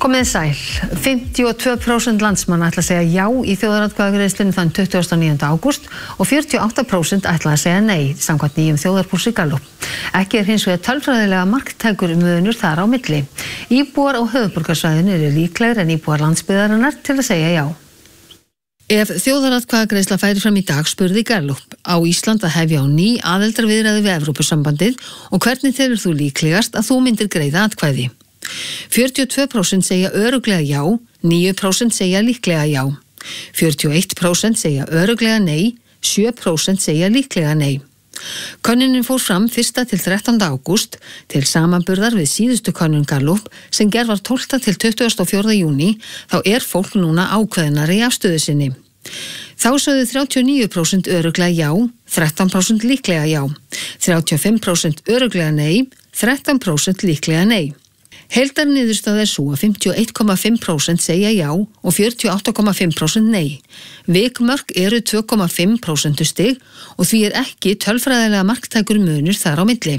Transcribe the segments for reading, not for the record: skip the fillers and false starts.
Komið sæl. 52% landsmanna ætla að segja já í þjóðaratkvæðagreiðslunni þann 29. ágúst og 48% ætla að segja nei, samkvæmt nýjum þjóðarpúlsi Gallup. Ekki hins vegar tölfræðilega marktækur munur þar á milli. Íbúar á höfuðborgarsvæðinu eru líklegri en íbúar landsbyggðarinnar til að segja já. Ef þjóðaratkvæðagreiðsla færi fram í dag spurði Gallup á Ísland að hefja á ný aðildarviðræður við Evrópusambandið og hvernig telur þú líklegast að þú myndir greiða atkvæði? 42% segja örugglega já, 9% segja líklega já. 41% segja örugglega nei, 7% segja líklega nei. Könnunin fór fram 1. til 13. ágúst til samanburðar við síðustu könnun Gallup sem gerð var 12. til 24. júní, þá er fólk núna ákveðnari í afstöðu sinni. Þá sögðu 39% örugglega já, 13% líklega já, 35% örugglega nei, 13% líklega nei. Heildarniðurstaða er sú að 51,5% segja já og 48,5% nei. Vikmörk eru 2,5% stig og því er ekki tölfræðilega marktækur munur þar á milli.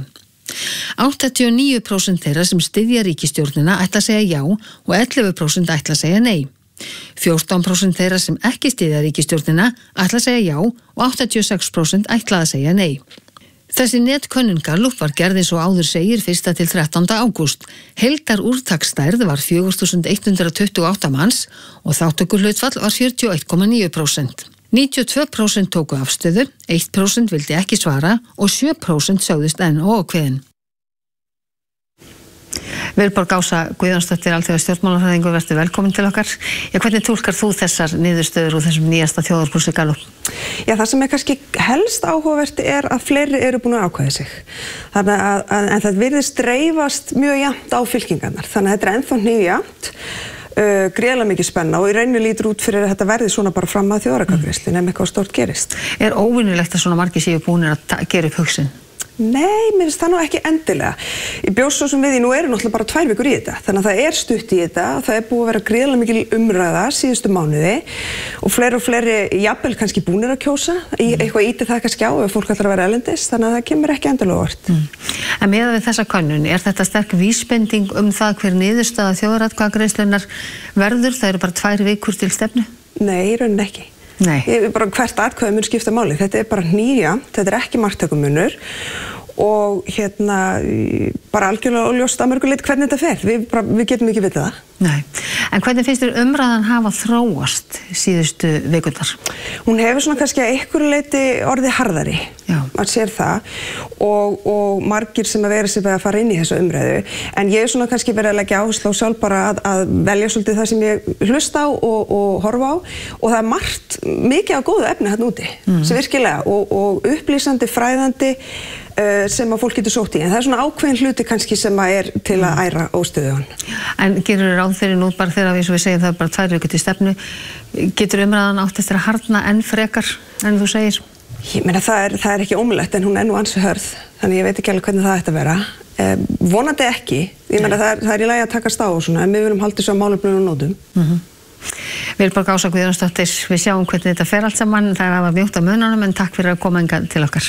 89% þeirra sem styðja ríkisstjórnina ætla að segja já og 11% ætla að segja nei. 14% þeirra sem ekki styðja ríkisstjórnina ætla að segja já og 86% ætla að segja nei. Þessi netkönnun Gallup var gerð eins og áður segir 1. til 13. ágúst. Heildar úrtaksstærð var 4.128 manns og þátttökuhlutfall var 41,9%. 92% tóku afstöðu, 1% vildi ekki svara og 7% sögðust enn óákveðin. Vilborg Ása Guðjónsdóttir, alþjóða stjórnmálafræðingur, vertu velkomin til okkar. Hvernig túlkar þú þessar niðurstöður og þessum nýjasta þjóðarpúlsi Gallup? Já, það sem er kannski helst áhugavert er að fleiri eru búin að ákveða sig. Þannig en það virðist dreifast mjög jafnt á fylkingarnar. Þannig að þetta er ennþá hnífjafnt, gríðarlega mikið spenna og í rauninu lítur út fyrir að þetta verði svona bara fram að þjóðaratkvæðagreiðslu ef eitthvað stórt gerist. Er óvinnulegt að svona margir séu búnir að gera upp hugsun? Nei, mér finnst það nú ekki endilega. Ég bjóst svo sem við því nú eru náttúrulega bara 2 vikur í þetta. Þannig að það er stutt í þetta, það er búið að vera gríðarlega mikil umræða síðustu mánuði og fleiri jafnvel kannski búnir að kjósa, eitthvað ítið það kannski á ef fólk ætlar að vera erlendis, þannig að það kemur ekki endilega óvart. En miðað við þessa könnun, er þetta sterk vísbending það hver niðurstaða þjóðaratkvæðagreiðslunnar verður? Það eru bara 2 vikur til stefnu? Nei, í rauninni ekki. Bara hvert atkvæði mun skipta máli. Þetta er bara hnífjafnt, þetta er ekki marktækumunur og bara algjörlega óljóst að mörgu leyti hvernig þetta fer. Við getum ekki vitað það. Nei. En hvernig finnst þér umræðan hafa þróast síðustu vikurnar? Hún hefur svona kannski að einhverju leyti orðið harðari. Já. Maður sér það og margir sem að vera sig að fara inn í þessu umræðu. En ég er svona kannski verið að leggja áherslu á sjálf bara að velja svolítið það sem ég hlusta á og horfa á og það er margt mikið á góðu efni hérna úti sem virkilega og upplýsandi, fræðandi sem að fólk getur sótt í. En það er svona ákveðin hluti kannski sem að er til að æra óstöðugan. En gerur þér ráð fyrir nú bara þegar við segjum það er bara 2 vikur til stefnu, getur umræðan átt eftir að harðna enn frekar en þú segir? Ég meina það er ekki ómulegt en hún er nú ansi hörð, þannig ég veit ekki alveg hvernig það ætti að vera. Vonandi ekki, ég meina það er í lagi að takast á og svona, en við viljum halda þessu á málefnum og nótum. Vilborg Ása Guðjónsdóttir, við sjáum hvernig þetta fer allt saman, það er að mjóta mununum en takk fyrir að koma hingað til okkar.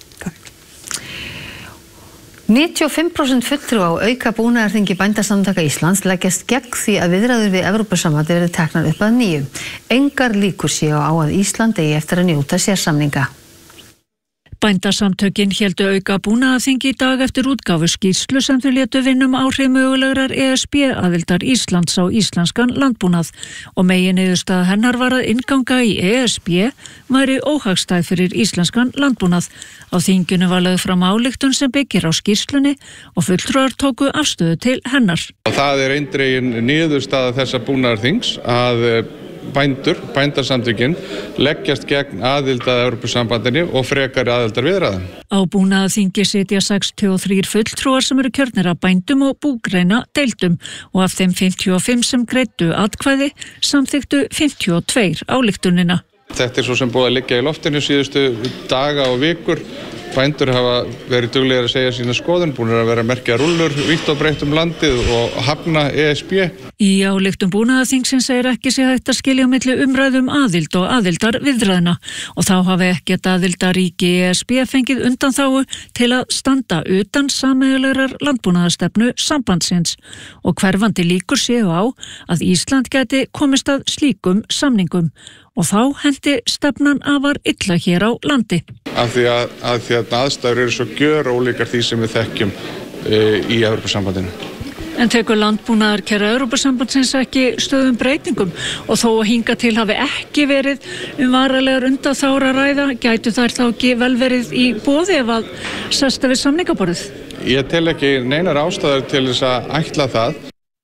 95% fulltrúa á auka búnaðarþingi Bændasamtaka Íslands leggjast gegn því að viðræður við Evrópusambandið verði teknar upp að nýju. Engar líkur séu á að Ísland eigi eftir að njóta sérsamninga. Bændasamtökin héldu auka búnaðarþing í dag eftir útgáfu skýrslu sem þau létu vinnum áhrif mögulegrar ESB-aðildar Íslands á íslenskan landbúnað og meginniðurstaða hennar var að innganga í ESB væri óhagstæð fyrir íslenskan landbúnað. Á þinginu var lögð fram ályktun sem byggir á skýrslunni og fulltrúar tóku afstöðu til hennar. Það er eindregin niðurstaða þessa búnaðarþings að bændasamtökin leggjast gegn aðild að Evrópusambandinu og frekari aðildar viðræðum. Á búnaðarþingi sitja 63 fulltrúar sem eru kjörnir af bændum og búgreina deildum og af þeim 55 sem greiddu atkvæði samþykktu 52 ályktunina. Þetta er svo sem búið að liggja í loftinu síðustu daga og vikur Bændur hafa verið duglegir að segja sína skoðun, búnir að vera að merkja rúllur vítt og breitt landið og hafna ESB. Í ályktun búnaðarþingsins ekki sé hægt að skilja á milli umræðum aðild og aðildarviðræðna og þá hafi ekkert aðildarríki ESB fengið undanþágu til að standa utan sameiginlegrar landbúnaðarstefnu sambandsins og hverfandi líkur séu á að Ísland gæti komist að slíkum samningum og þá hendi stefnan afar illa hér á landi. Af því að aðstæður eru svo gjörólíkar því sem við þekkjum í Evrópusambandinu. En tekur landbúnaðarkerfi Evrópusambandsins ekki stöðum breytingum og þó að hinga til hafi ekki verið varanlegar undanþágur að ræða, gætu þær þá ekki vel verið í boði ef að sesta við samningaborðið? Ég tel ekki neinar ástæður til þess að ætla það.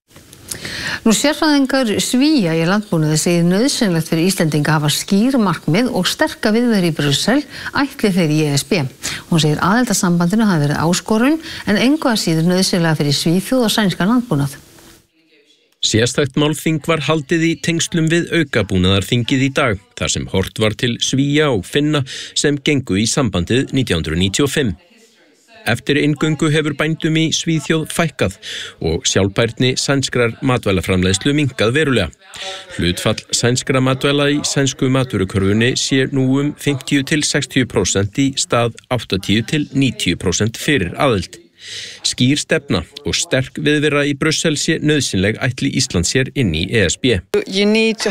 Nú sérfræðingar Svía í landbúnaði segir nauðsynlegt fyrir Íslendinga að hafa skýr markmið og sterka viðveru í Brussel ætli þeir í ESB. Hún segir aðildarsambandinu hafi verið áskorun en engu að síður nauðsynlega fyrir Svíþjóð og sænskan landbúnað. Sérstakt málþing var haldið í tengslum við aukabúnaðarþingið í dag, þar sem hort var til Svía og Finna sem gengu í sambandið 1995. Eftir inngöngu hefur bændum í Svíþjóð fækkað og sjálfbærni sænskrar matvælaframleiðslu minnkað verulega. Hlutfall sænskra matvæla í sænsku matvörukörfunni sé nú 50-60% í stað 80-90% fyrir aðild. Skýr stefna og sterk viðvera í Brussel sé nauðsynleg ætli Ísland sér inn í ESB. Þið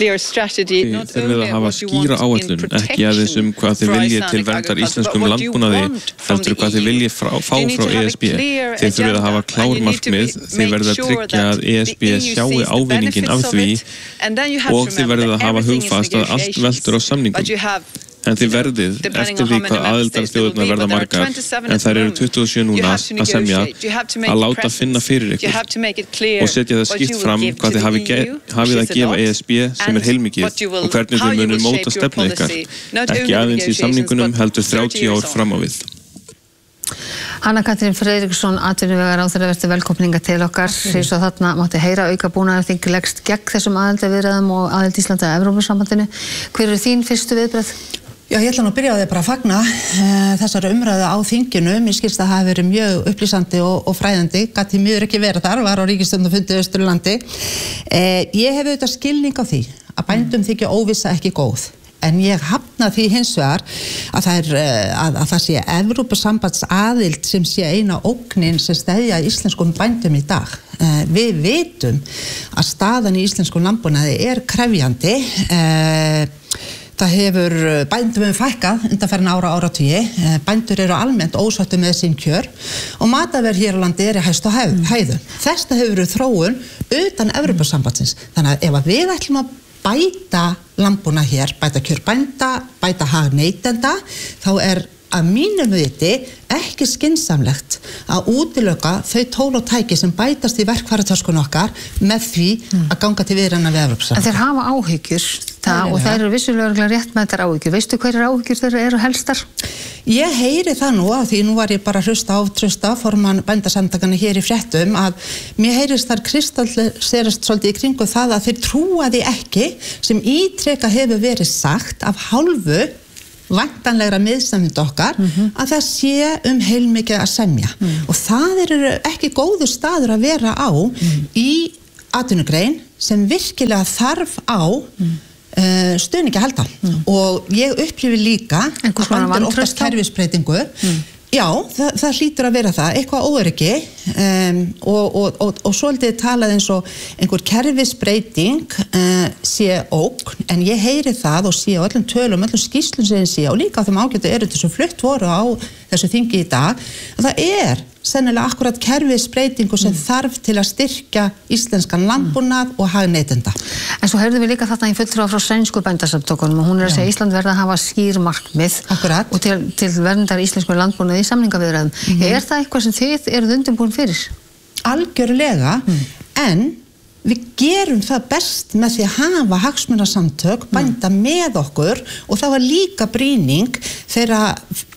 þurfið að hafa skýra áætlun, ekki aðeins hvað þið viljið til verndar íslenskum landbúnaði, heldur hvað þið viljið fá frá ESB. Þið þurfið að hafa klár markmið, þið verðið að tryggja að ESB sjái ávinninginn af því og þið verðið að hafa hugfast að allt veltur á samningum. En þið verðið, eftir því hvað aðildarþjóðirnar verða margar, en þær eru 27 núna að semja, að láta finna fyrir ykkur og setja það skýrt fram hvað þið hafið að gefa ESB sem heilmikið og hvernig þið munið móta stefnu ykkar, ekki aðeins í samningunum heldur 30 ár fram á við. Hanna Katrín Friðriksson, atvinnuvegaráðherra, verður velkomninga til okkar. Eins og þarna mátti heyra aukabúnaðarþing leggst gegn þessum aðildarviðræðum og aðild Íslands að Evrópusambandinu. Hver eru þín fyrstu viðbrögð? Já, ég ætla nú að byrja á því bara að fagna þessari umræðu á þinginu. Mér skilst að það hafi verið mjög upplýsandi og fræðandi. Gat því miður ekki vera þar, var á ríkisstjórnarfundi Austurlandi. Ég hef auðvitað skilning á því að bændum þykja óvissa ekki góð. En ég hafna því hins vegar að það sé Evrópusambandsaðild sem sé eina ógnin sem steðja íslenskum bændum í dag. Við vitum að staðan í íslenskum landbúnaði krefjandi. Það hefur bændum fækkað undanfarin áratugi. Bændur eru almennt ósáttir með sín kjör og matarverð hér á landi í hæstu hæðum. Þetta hefur verið þróun utan Evrópusambandsins. Þannig að ef við ætlum að bæta landbúnað hér, bæta kjör bænda, bæta hag neytenda, þá að mínum viti ekki skynsamlegt að útiloka þau tól og tæki sem bætast í verkfæratöskun okkar með því að ganga til viðræðna við Evrópusambandið. En þeir hafa áhyggjur og þær eru vissulega rétt með þær áhyggjur. Veistu hverjar áhyggjur þeirra eru helstar? Ég heyri það nú af því nú var ég bara að hlusta á formann bændasamtakanna hér í fréttum að mér heyrist þar kristalliserast svolítið í kringu það að þeir trúa því ekki sem ítrekað hefur verið sagt af hálfu væntanlegra miðsamninda okkar að það sé heilmikið að semja og það eru ekki góður staður að vera á í atvinnugrein sem virkilega þarf á stuðningi að halda og ég upplifi líka að bændur óttast kerfisbreytingu. Já, það hlýtur að vera það, eitthvað óöryggi og svolítið talað eins og einhver kerfisbreyting sé ógn, en ég heyri það og sé á öllum tölum, öllum skýrslum sem ég sé og líka á þeim ágætu erindi sem flutt voru á þessu þingi í dag, að það sennilega akkurat kerfisbreytingu sem þarf til að styrkja íslenskan landbúnað og hag neytenda. En svo heyrðum við líka þarna í fulltrúa frá sænsku bændasamtökunum og hún að segja Ísland verði að hafa skýr markmið og til verndar íslensku landbúnað í samningaviðræðum. Það eitthvað sem þið eruð undirbúin fyrir? Algjörlega, en við gerum það best með því að hafa hagsmunasamtök bænda með okkur og það var líka brýning þegar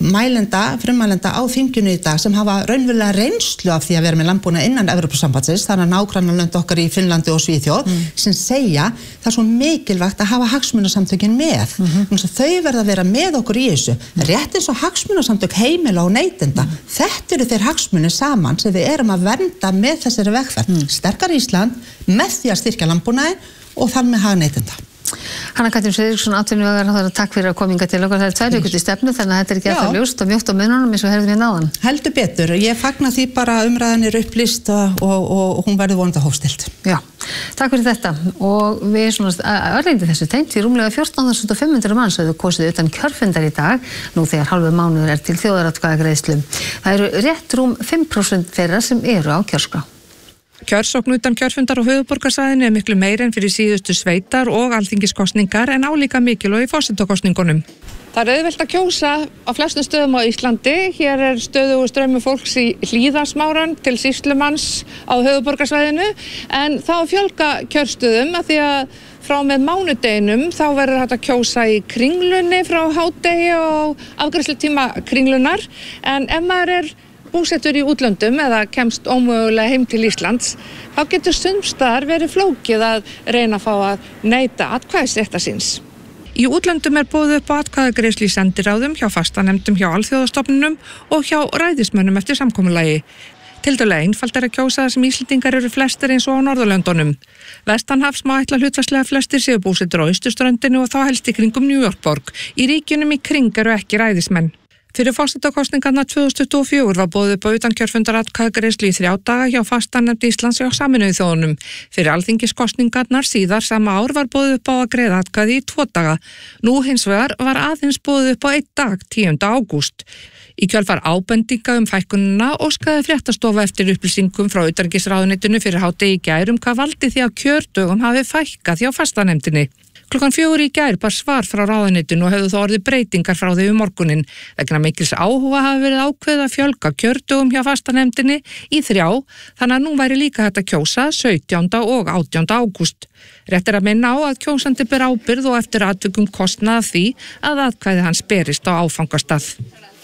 frummælenda á þinginu í dag sem hafa raunverulega reynslu af því að vera með landbúnað innan Evrópusambandsins, þannig að nágrannalönd okkar í Finnlandi og Svíþjóð sem segja það er svo mikilvægt að hafa hagsmunasamtökin með. Þau verða að vera með okkur í þessu. Rétt eins og hagsmunasamtök heimila og neytenda. Þetta eru þeir hagsmunir saman sem við erum að vernda með þessari vegferð. Sterkar Ísland með því að styrkja landbúnaðinn og þar með hafa neytenda. Hanna Katrín Friðriksson, atvinnuvegaráðherra, takk fyrir að kominga til okkar. Það er 2 vikur til stefnu, þannig að þetta er ekki alltaf ljóst og mjótt á mununum eins og herðum við náðan. Heldur betur, ég fagna því bara umræðan er upplýst og hún verður vonandi hófstilt. Já, takk fyrir þetta og við örleindi þessu tengt því rúmlega 14.500 manns höfðu kosið utan kjörfundar í dag, nú þegar hálfur mánuður er til þjóðaratkvæðagreiðslu. Það eru rétt rúm 5% þeirra sem eru á kjörskrá. Kjörsókn utan kjörfundar á höfuðborgarsvæðinu er miklu meiri en fyrir síðustu sveitar og alþingiskosningar en álíka mikilvæg í forsetakosningunum. Það er auðvelt að kjósa á flestum stöðum á Íslandi. Hér er stöðugur straumur fólks í Hlíðarsmáran til sýslumanns á höfuðborgarsvæðinu en þá fjölga kjörstöðum að því að frá með mánudeginum þá verður hægt að kjósa í Kringlunni frá hádegi og afgreiðslutíma Kringlunar en ef maður er búsettur í útlöndum eða kemst ómögulega heim til Íslands, þá getur sumstaðar verið flókið að reyna að fá að neyta atkvæðisréttar síns. Í útlöndum er boðið upp á atkvæðagreiðslu í sendiráðum, hjá fastanefndum hjá alþjóðastofnunum og hjá ræðismönnum eftir samkomulagi. Tiltölulega einfalt er að kjósa þar sem Íslendingar eru flestir eins og á Norðurlöndunum. Vestanhafs má ætla hlutfallslega flestir séu búsettir á austurströndinni og þá helst í kringum New York-borg. Í ríkjunum í kring eru ekki ræðismenn. Fyrir forsetakosningarnar 2024 var boðið upp á utankjörfundaratkvæðagreiðslu í 3 daga hjá fastanefnd Íslands hjá Sameinuðu þjóðunum. Fyrir alþingiskosningarnar síðar sama ár var boðið upp á að greiða atkvæði í 2 daga. Nú hins vegar var aðeins boðið upp á 1 dag, 10. ágúst. Í kjölfar ábendinga fækkunina óskaði fréttastofa eftir upplýsingum frá utanríkisráðuneytinu fyrir hádegi í gær hvað valdi því að kjördögum hafi fækkað hjá fastanefndinni. Klukkan 4 í gær bar svar frá ráðuneytinu og hefðu þá orðið breytingar frá því morguninn. Vegna mikils áhuga hafi verið ákveðið að fjölga kjördögum hjá fastanefndinni í 3, þannig að nú væri líka hægt að kjósa 17. og 18. ágúst. Rétt er að minna á að kjósandi ber ábyrgð og eftir atvikum kostnað því að atkvæði hans berist á áfangastað.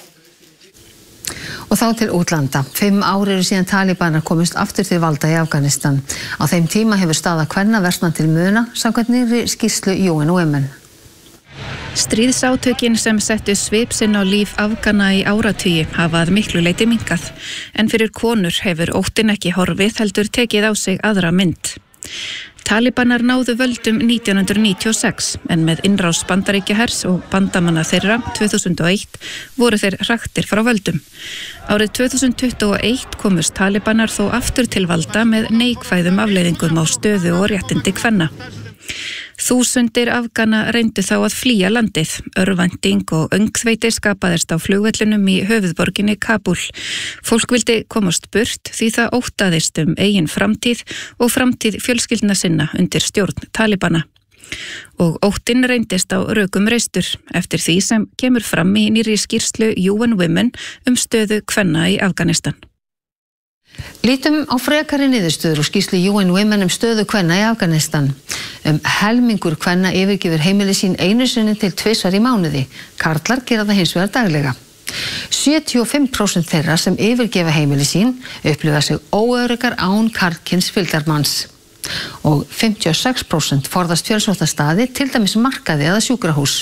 Og þá til útlanda. 5 ár eru síðan Talibanar komist aftur til valda í Afganistan. Á þeim tíma hefur staða kvenna versnað til muna samkvæmt nýrri skýrslu UN Women. Stríðsátökin sem settu svip sinn á líf Afgana í áratugi hafa að miklu leyti minnkað. En fyrir konur hefur óttinn ekki horfið heldur tekið á sig aðra mynd. Talibanar náðu völdum 1996 en með innrás Bandaríkjahers og bandamanna þeirra 2001 voru þeir hraktir frá völdum. Árið 2021 komust Talibanar þó aftur til valda með neikvæðum afleiðingum á stöðu og réttindi kvenna. Þúsundir Afgana reyndu þá að flýja landið. Örvænting og öngþveiti skapaðist á flugvellinum í höfuðborginni Kabul. Fólk vildi komast burt því það óttaðist eigin framtíð og framtíð fjölskyldna sinna undir stjórn Talibana. Og óttinn reyndist á rökum reistur eftir því sem kemur fram í nýrri skýrslu UN Women stöðu kvenna í Afganistan. Lítum á frekari niðurstöður og skýrslu UN Women stöðu kvenna í Afganistan. Helmingur kvenna yfirgefur heimili sín einu sinni til 2 í mánuði. Karlar gera það hins vegar daglega. 75% þeirra sem yfirgefa heimili sín upplifa sig óöruggar án karlkyns fylgdarmanns. Og 56% forðast fjölsóttastaði, til dæmis markaði eða sjúkrahús.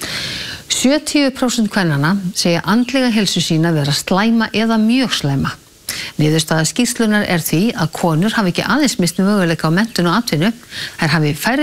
70% kvennanna segja andlega heilsu sína vera slæma eða mjög slæma. Niðurstaða skýrslunar er því að konur hafi ekki aðeins misst möguleika á menntun og atvinnu, þær hafi færri